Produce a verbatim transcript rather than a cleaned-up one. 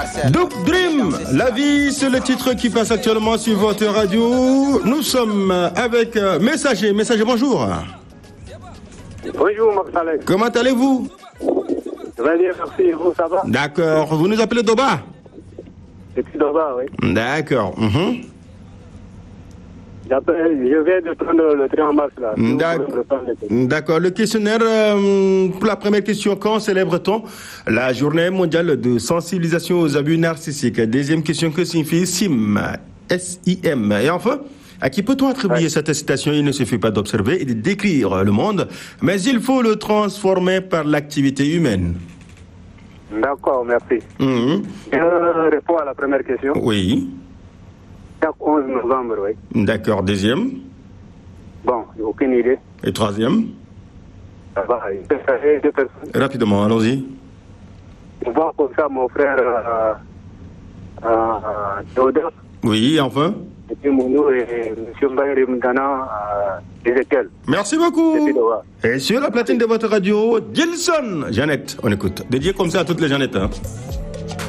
Dope Dream, la vie, c'est le titre qui passe actuellement sur votre radio. Nous sommes avec euh, Messager. Messager, bonjour. Bonjour, Marc Saleh. Comment allez-vous? Ça va bien, merci. Vous, ça va? D'accord. Vous nous appelez Doba? Depuis Doba, oui. D'accord. Mm-hmm. Je viens de prendre le train en mars, là. D'accord. Le questionnaire, euh, pour la première question, quand célèbre-t-on la journée mondiale de sensibilisation aux abus narcissiques? Deuxième question, que signifie S I M? S I M. Et enfin, à qui peut-on attribuer ouais. cette citation? Il ne suffit pas d'observer et de décrire le monde, mais il faut le transformer par l'activité humaine. D'accord, merci. Mmh. Je réponds à la première question. Oui. Chaque onze novembre, oui. D'accord. Deuxième? Bon, aucune idée. Et troisième? Ça va, deux personnes. Rapidement, allons-y. On voit comme ça mon frère euh, euh, Théodore. Oui, et enfin? Et puis Mounou et M. Mbaye Mdana euh, Ezekiel. Merci beaucoup. Et sur la platine de votre radio, Gilson Jeannette, on écoute. Dédié comme ça à toutes les Jeannettes. Hein.